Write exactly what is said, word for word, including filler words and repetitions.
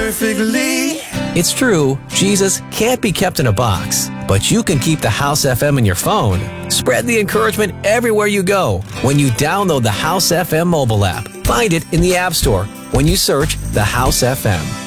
perfectly. It's true, Jesus can't be kept in a box, but you can keep the House F M in your phone. Spread the encouragement everywhere you go when you download the House F M mobile app. Find it in the App Store when you search the House F M.